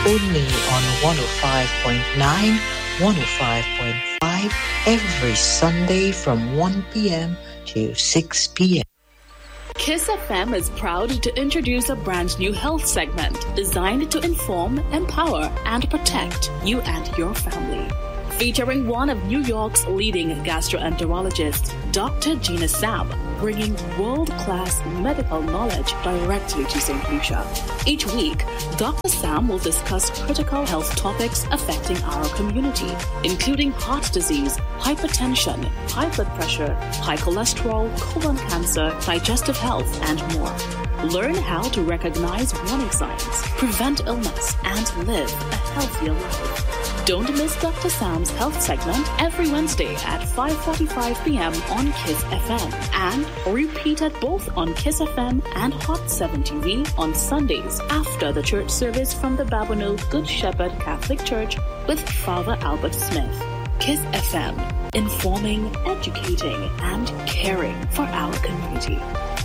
only on 105.9, 105.5 every Sunday from 1 p.m. to 6 p.m. Kiss FM is proud to introduce a brand new health segment designed to inform, empower, and protect you and your family. Featuring one of New York's leading gastroenterologists, Dr. Gina Sam, bringing world-class medical knowledge directly to St. Lucia. Each week, Dr. Sam will discuss critical health topics affecting our community, including heart disease, hypertension, high blood pressure, high cholesterol, colon cancer, digestive health, and more. Learn how to recognize warning signs, prevent illness, and live a healthier life. Don't miss Dr. Sam's health segment every Wednesday at 5:45 p.m. on Kiss FM and repeated both on Kiss FM and Hot 7 TV on Sundays after the church service from the Babonneau Good Shepherd Catholic Church with Father Albert Smith. Kiss FM, informing, educating, and caring for our community.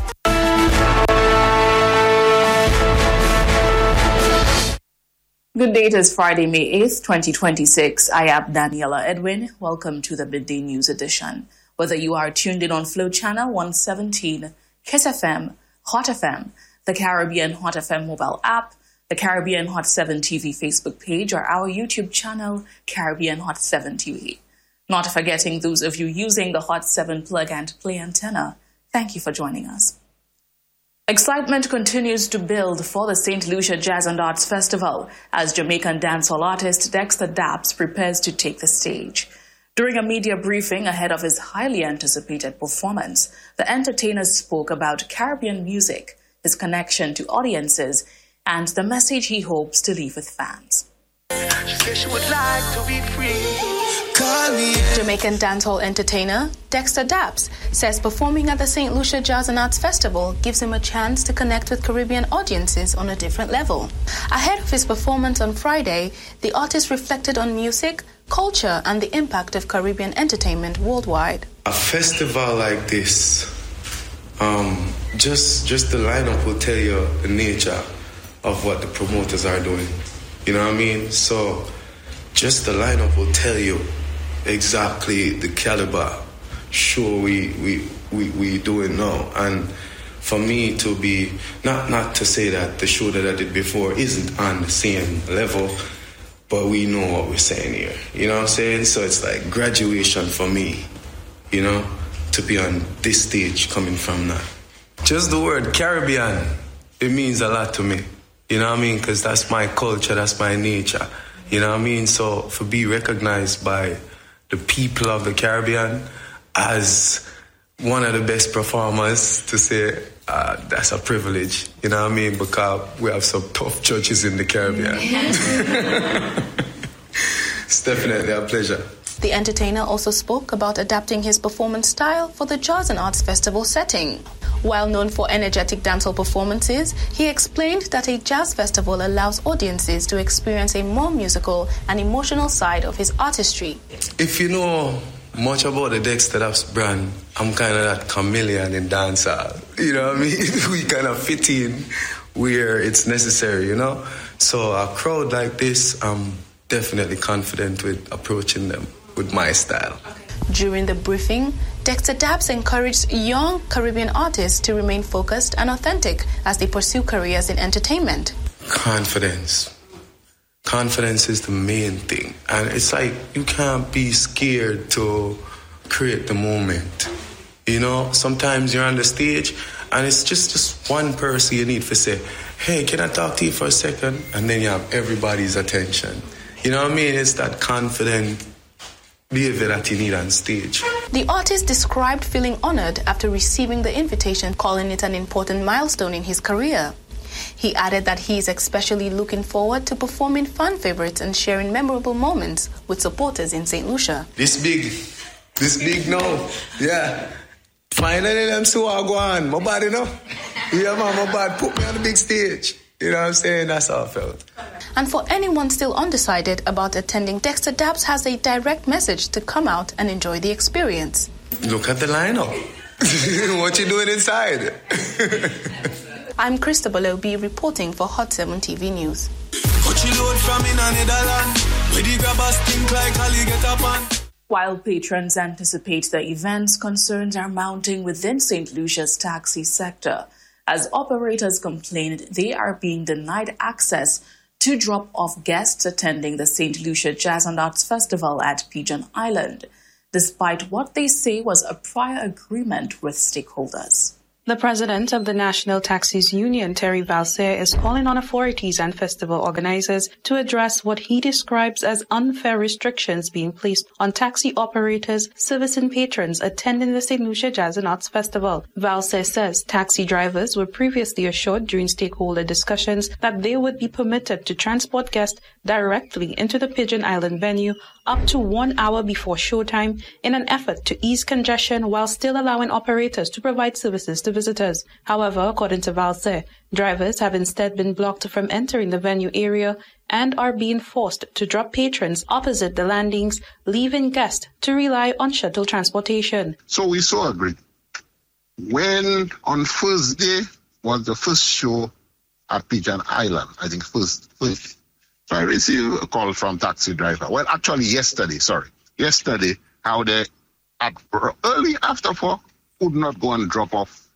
Good day, it is Friday, May 8th, 2026. I am Daniela Edwin. Welcome to the Midday News Edition. Whether you are tuned in on Flow Channel 117, Kiss FM, Hot FM, the Caribbean Hot FM mobile app, the Caribbean Hot 7 TV Facebook page, or our YouTube channel, Caribbean Hot 7 TV. Not forgetting those of you using the Hot 7 plug and play antenna, thank you for joining us. Excitement continues to build for the St. Lucia Jazz and Arts Festival as Jamaican dancehall artist Dexter Daps prepares to take the stage. During a media briefing ahead of his highly anticipated performance, the entertainer spoke about Caribbean music, his connection to audiences, and the message he hopes to leave with fans. She said she would like to be free. Jamaican dancehall entertainer Dexter Daps says performing at the St. Lucia Jazz and Arts Festival gives him a chance to connect with Caribbean audiences on a different level. Ahead of his performance on Friday, the artist reflected on music, culture, and the impact of Caribbean entertainment worldwide. A festival like this, just the lineup will tell you the nature of what the promoters are doing. You know what I mean? So just the lineup will tell you exactly the caliber show we doing now. And for me to be, not to say that the show that I did before isn't on the same level, but we know what we're saying here. You know what I'm saying? So it's like graduation for me, you know, to be on this stage coming from that. Just the word Caribbean, it means a lot to me. You know what I mean? Because that's my culture, that's my nature. You know what I mean? So for be recognized by the people of the Caribbean as one of the best performers, to say that's a privilege. You know what I mean? Because we have some tough judges in the Caribbean. It's definitely a pleasure. The entertainer also spoke about adapting his performance style for the Jazz and Arts Festival setting. While known for energetic dancehall performances, he explained that a jazz festival allows audiences to experience a more musical and emotional side of his artistry. If you know much about the Dexter Daps brand, I'm kind of that chameleon in dancehall. You know what I mean? We kind of fit in where it's necessary, you know? So a crowd like this, I'm definitely confident with approaching them with my style. During the briefing, Dexter Daps encouraged young Caribbean artists to remain focused and authentic as they pursue careers in entertainment. Confidence. Confidence is the main thing. And it's like you can't be scared to create the moment. You know, sometimes you're on the stage and it's just one person you need to say, hey, can I talk to you for a second? And then you have everybody's attention. You know what I mean? It's that confident behavior that you need on stage. The artist described feeling honored after receiving the invitation, calling it an important milestone in his career. He added that he is especially looking forward to performing fan favorites and sharing memorable moments with supporters in St. Lucia. This big now. Yeah. Finally, them so I go on. My body, no? Yeah, man, my body put me on the big stage. You know what I'm saying? That's how I felt. And for anyone still undecided about attending, Dexter Daps has a direct message to come out and enjoy the experience. Look at the lineup. What you doing inside? I'm Christabel Obi reporting for Hot 7 TV News. Coachy load from in a Netherlands. Where the grabbers think like Ali get up on. While patrons anticipate the events, concerns are mounting within St. Lucia's taxi sector as operators complained they are being denied access to drop off guests attending the St. Lucia Jazz and Arts Festival at Pigeon Island, despite what they say was a prior agreement with stakeholders. The president of the National Taxis Union, Terry Valser, is calling on authorities and festival organizers to address what he describes as unfair restrictions being placed on taxi operators servicing patrons attending the St. Lucia Jazz and Arts Festival. Valser says taxi drivers were previously assured during stakeholder discussions that they would be permitted to transport guests directly into the Pigeon Island venue up to 1 hour before showtime in an effort to ease congestion while still allowing operators to provide services to visitors. However, according to Valser, drivers have instead been blocked from entering the venue area and are being forced to drop patrons opposite the landings, leaving guests to rely on shuttle transportation. So we so agreed. When on Thursday was the first show at Pigeon Island, I think first. So I received a call from taxi driver. Well, actually yesterday, how they at early after 4 could not go and drop off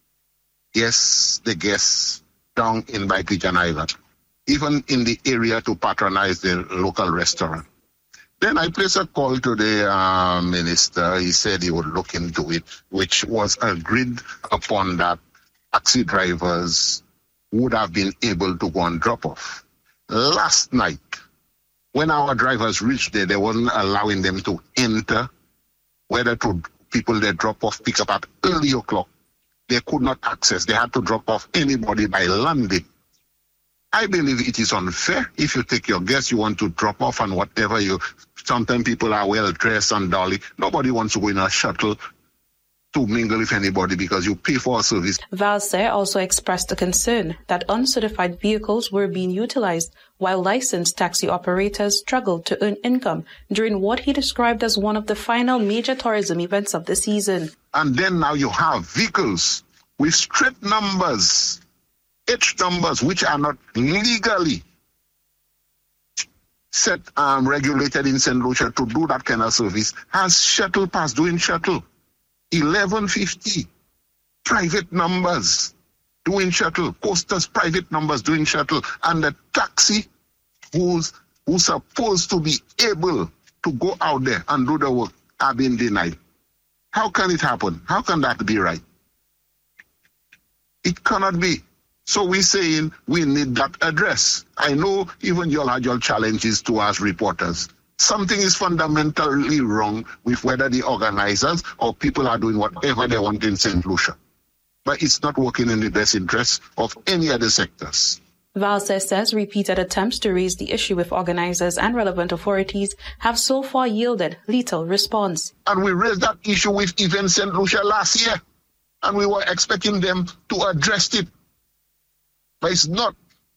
the guests down in by Pigeon Island, even in the area to patronize the local restaurant. Then I placed a call to the minister. He said he would look into it, which was agreed upon that taxi drivers would have been able to go and drop off. Last night, when our drivers reached there, they wasn't allowing them to enter, whether to people they drop off, pick up at early o'clock. They could not access. They had to drop off anybody by landing. I believe it is unfair. If you take your guests, you want to drop off and whatever sometimes people are well dressed and dolly. Nobody wants to go in a shuttle to mingle with anybody because you pay for a service. Valser also expressed a concern that uncertified vehicles were being utilized while licensed taxi operators struggled to earn income during what he described as one of the final major tourism events of the season. And then now you have vehicles with straight numbers, H numbers, which are not legally set regulated in St. Lucia to do that kind of service, has shuttle pass doing shuttle. 1150 private numbers doing shuttle, Coasters private numbers doing shuttle, and the taxi who's supposed to be able to go out there and do the work are being denied. How can it happen? How can that be right? It cannot be. So we're saying we need that address. I know even you all had your challenges to us reporters. Something is fundamentally wrong with whether the organizers or people are doing whatever they want in St. Lucia. But it's not working in the best interest of any other sectors. Valser says repeated attempts to raise the issue with organizers and relevant authorities have so far yielded little response. And we raised that issue with Event St. Lucia last year, and we were expecting them to address it. But it's not.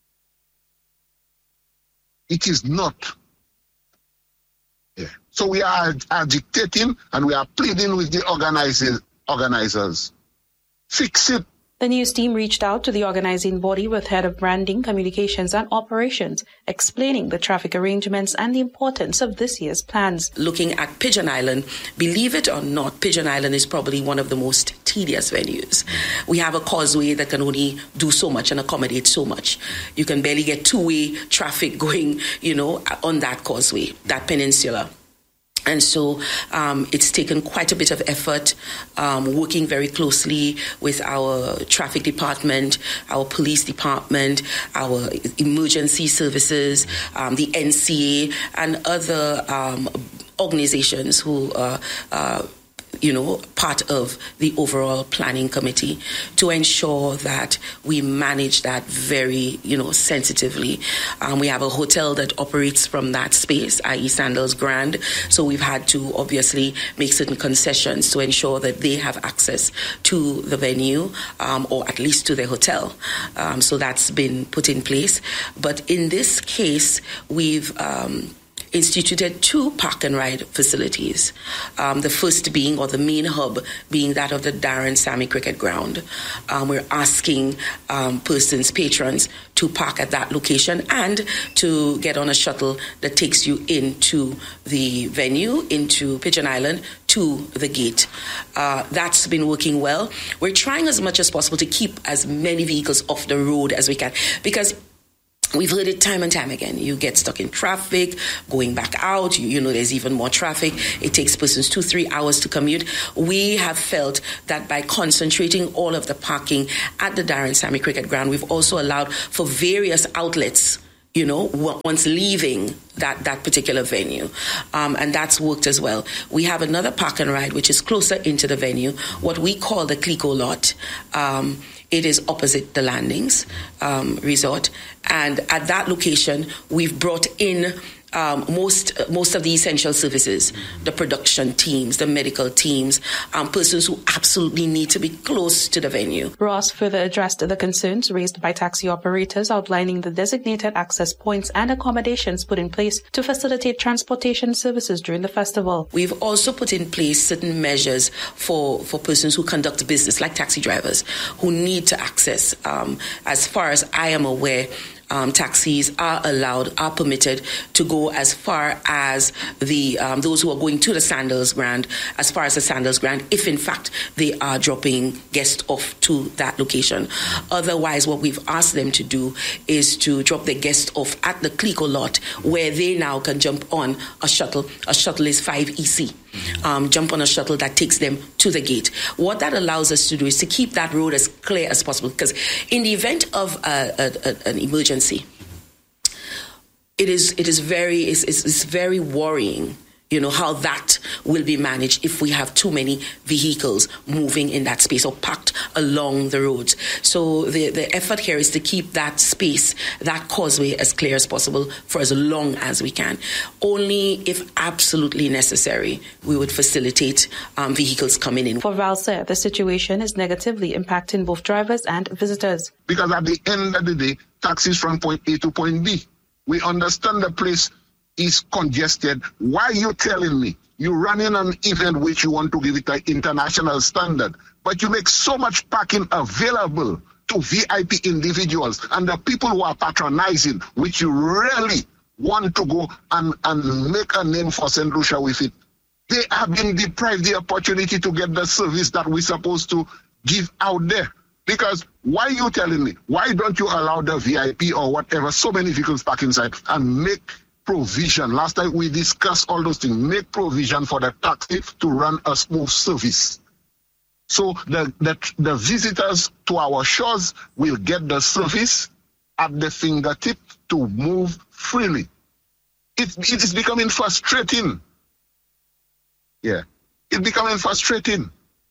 It is not. Yeah. So we are agitating and we are pleading with the organizers. Fix it. The news team reached out to the organizing body with head of branding, communications and operations, explaining the traffic arrangements and the importance of this year's plans. Looking at Pigeon Island, believe it or not, Pigeon Island is probably one of the most tedious venues. We have a causeway that can only do so much and accommodate so much. You can barely get two-way traffic going, on that causeway, that peninsula. And so it's taken quite a bit of effort, working very closely with our traffic department, our police department, our emergency services, the NCA, and other organizations who are part of the overall planning committee to ensure that we manage that very, sensitively. We have a hotel that operates from that space, i.e. Sandals Grand. So we've had to obviously make certain concessions to ensure that they have access to the venue, or at least to the hotel. So that's been put in place. But in this case, we've instituted 2 park and ride facilities. The first being, or the main hub, being that of the Darren Sammy Cricket Ground. We're asking patrons to park at that location and to get on a shuttle that takes you into the venue, into Pigeon Island, to the gate. That's been working well. We're trying as much as possible to keep as many vehicles off the road as we can, because we've heard it time and time again. You get stuck in traffic, going back out, you know there's even more traffic. It takes persons 2-3 hours to commute. We have felt that by concentrating all of the parking at the Darren Sammy Cricket Ground, we've also allowed for various outlets, you know, once leaving that particular venue. And that's worked as well. We have another park and ride, which is closer into the venue, what we call the Clico lot. It is opposite the Landings Resort. And at that location, we've brought in most of the essential services, the production teams, the medical teams, persons who absolutely need to be close to the venue. Ross further addressed the concerns raised by taxi operators, outlining the designated access points and accommodations put in place to facilitate transportation services during the festival. We've also put in place certain measures for persons who conduct business, like taxi drivers, who need to access. As far as I am aware, taxis are permitted to go as far as the those who are going to the Sandals Grand, as far as the Sandals Grand, if in fact they are dropping guests off to that location. Otherwise, what we've asked them to do is to drop their guests off at the Clico lot, where they now can jump on a shuttle. A shuttle is 5EC. Jump on a shuttle that takes them to the gate. What that allows us to do is to keep that road as clear as possible, because in the event of an emergency, it is very worrying, you know, how that will be managed if we have too many vehicles moving in that space or parked along the roads. So the effort here is to keep that space, that causeway, as clear as possible for as long as we can. Only if absolutely necessary, we would facilitate vehicles coming in. For Valser, the situation is negatively impacting both drivers and visitors. Because at the end of the day, taxis from point A to point B. We understand the place is congested. Why are you telling me you're running an event which you want to give it an international standard, but you make so much parking available to VIP individuals and the people who are patronizing, which you really want to go and make a name for St. Lucia with it? They have been deprived the opportunity to get the service that we're supposed to give out there. Because why are you telling me? Why don't you allow the VIP or whatever, so many vehicles park inside, and make provision? Last time we discussed all those things. Make provision for the taxi to run a smooth service. So the visitors to our shores will get the service at the fingertip to move freely. It is becoming frustrating. Yeah, it's becoming frustrating.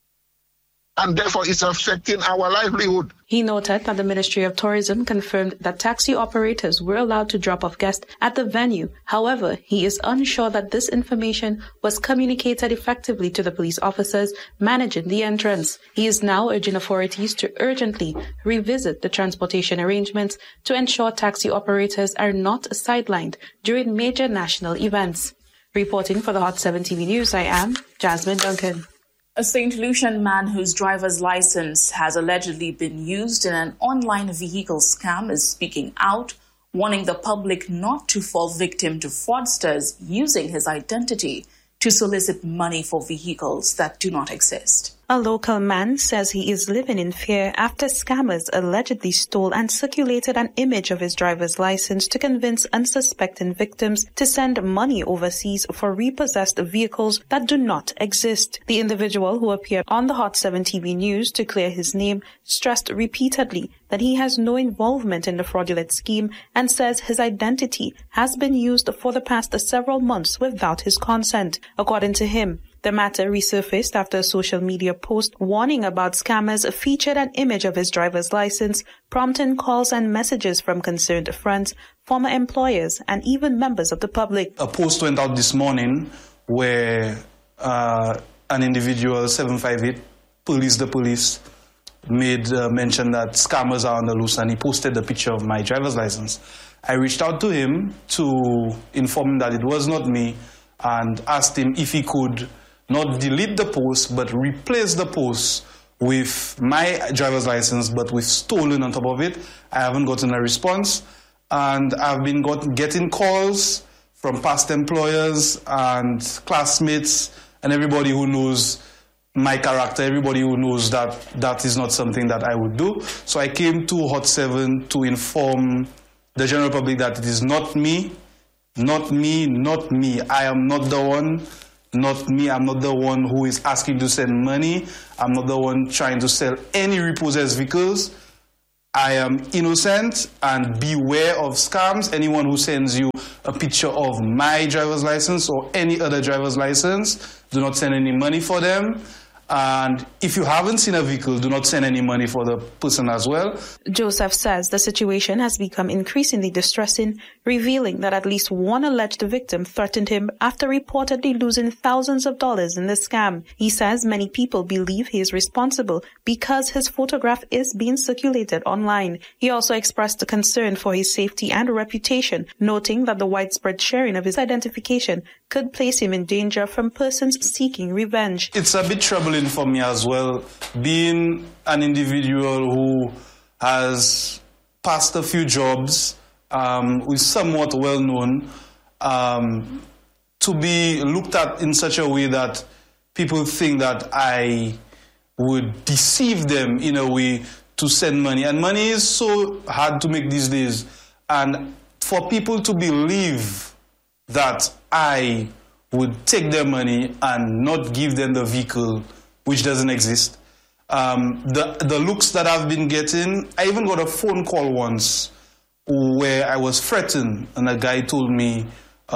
And therefore it's affecting our livelihood. He noted that the Ministry of Tourism confirmed that taxi operators were allowed to drop off guests at the venue. However, he is unsure that this information was communicated effectively to the police officers managing the entrance. He is now urging authorities to urgently revisit the transportation arrangements to ensure taxi operators are not sidelined during major national events. Reporting for the Hot 7 TV News, I am Jasmine Duncan. A St. Lucian man whose driver's license has allegedly been used in an online vehicle scam is speaking out, warning the public not to fall victim to fraudsters using his identity to solicit money for vehicles that do not exist. A local man says he is living in fear after scammers allegedly stole and circulated an image of his driver's license to convince unsuspecting victims to send money overseas for repossessed vehicles that do not exist. The individual, who appeared on the Hot 7 TV News to clear his name, stressed repeatedly that he has no involvement in the fraudulent scheme and says his identity has been used for the past several months without his consent. According to him, the matter resurfaced after a social media post warning about scammers featured an image of his driver's license, prompting calls and messages from concerned friends, former employers, and even members of the public. A post went out this morning where an individual, 758, the police, made mention that scammers are on the loose, and he posted the picture of my driver's license. I reached out to him to inform him that it was not me and asked him if he could not delete the post but replace the post with my driver's license but with stolen on top of it. I haven't gotten a response, and I've been getting calls from past employers and classmates and everybody who knows my character, everybody who knows that that is not something that I would do. So I came to Hot 7 to inform the general public that it is not me, not me, not me. I am not the one, not me. I'm not the one who is asking to send money. I'm not the one trying to sell any repossessed vehicles. I am innocent, and beware of scams. Anyone who sends you a picture of my driver's license or any other driver's license, do not send any money for them. And if you haven't seen a vehicle, do not send any money for the person as well. Joseph says the situation has become increasingly distressing, revealing that at least one alleged victim threatened him after reportedly losing thousands of dollars in the scam. He says many people believe he is responsible because his photograph is being circulated online. He also expressed a concern for his safety and reputation, noting that the widespread sharing of his identification could place him in danger from persons seeking revenge. It's a bit troubling for me as well, being an individual who has passed a few jobs, who's somewhat well known, to be looked at in such a way that people think that I would deceive them in a way to send money. And money is so hard to make these days. And for people to believe that I would take their money and not give them the vehicle, which doesn't exist. The looks that I've been getting, I even got a phone call once where I was threatened, and a guy told me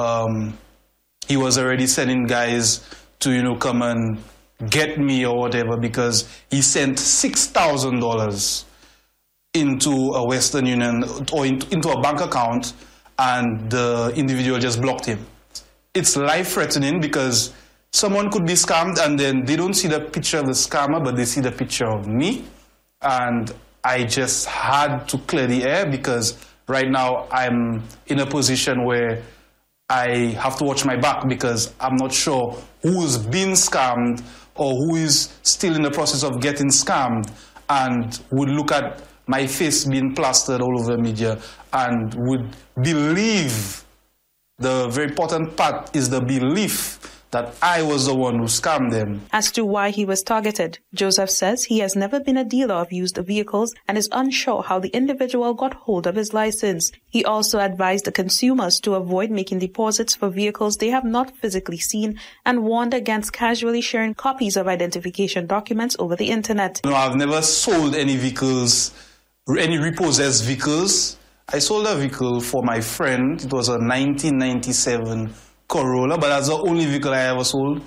he was already sending guys to, come and get me or whatever, because he sent $6,000 into a Western Union or into a bank account, and the individual just blocked him. It's life-threatening because someone could be scammed and then they don't see the picture of the scammer, but they see the picture of me. And I just had to clear the air because right now I'm in a position where I have to watch my back because I'm not sure who's been scammed or who is still in the process of getting scammed and would look at my face being plastered all over the media and would believe. The very important part is the belief that I was the one who scammed them. As to why he was targeted, Joseph says he has never been a dealer of used vehicles and is unsure how the individual got hold of his license. He also advised the consumers to avoid making deposits for vehicles they have not physically seen and warned against casually sharing copies of identification documents over the internet. No, I've never sold any vehicles, any repossessed vehicles. I sold a vehicle for my friend. It was a 1997 Corolla, but that's the only vehicle I ever sold.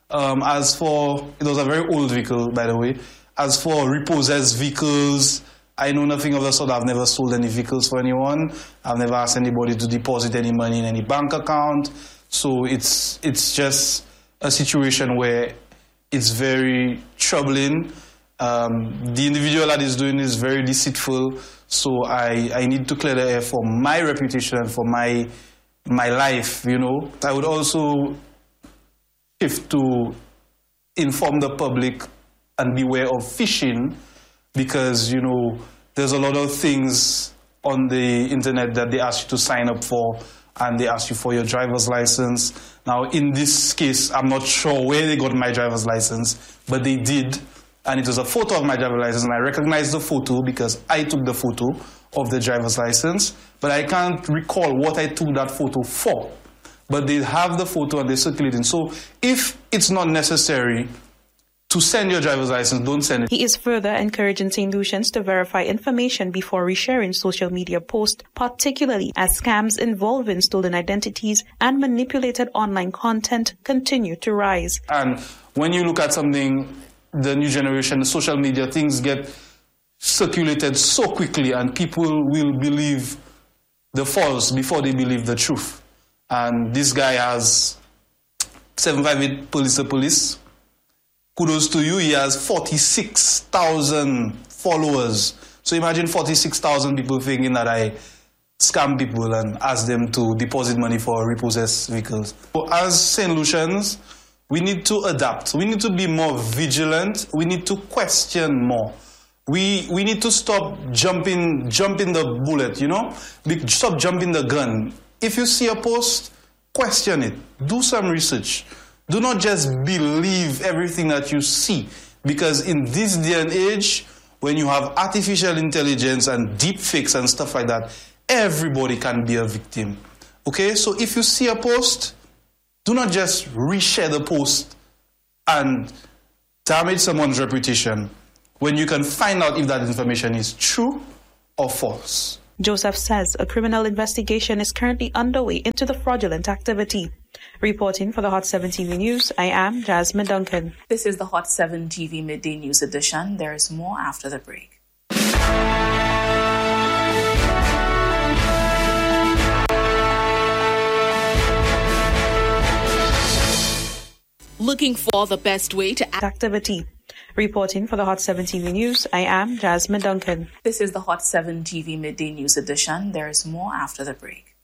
It was a very old vehicle, by the way. As for repossessed vehicles, I know nothing of the sort. I've never sold any vehicles for anyone. I've never asked anybody to deposit any money in any bank account. So it's just a situation where it's very troubling. The individual that is doing is very deceitful. So I need to clear the air for my reputation and for my life, I would also shift to inform the public and beware of phishing because, there's a lot of things on the internet that they ask you to sign up for and they ask you for your driver's license. Now, in this case, I'm not sure where they got my driver's license, but they did. And it was a photo of my driver's license, and I recognized the photo because I took the photo of the driver's license, but I can't recall what I took that photo for. But they have the photo and they're circulating. So if it's not necessary to send your driver's license, don't send it. He is further encouraging St. Lucians to verify information before resharing social media posts, particularly as scams involving stolen identities and manipulated online content continue to rise. And when you look at something, the new generation, the social media, things get circulated so quickly and people will believe the false before they believe the truth. And this guy has 758 police. Kudos to you. He has 46,000 followers. So imagine 46,000 people thinking that I scam people and ask them to deposit money for repossessed vehicles. So as St. Lucians, we need to adapt. We need to be more vigilant. We need to question more. We need to stop jumping the bullet, you know? Stop jumping the gun. If you see a post, question it. Do some research. Do not just believe everything that you see. Because in this day and age, when you have artificial intelligence and deep fakes and stuff like that, everybody can be a victim. Okay? So if you see a post, do not just reshare the post and damage someone's reputation when you can find out if that information is true or false. Joseph says a criminal investigation is currently underway into the fraudulent activity. Reporting for the Hot 7 TV News, I am Jasmine Duncan. This is the Hot 7 TV Midday News Edition. There is more after the break. Looking for the best way to activity. Reporting for the Hot 7 TV News, I am Jasmine Duncan. This is the Hot 7 TV Midday News Edition. There is more after the break.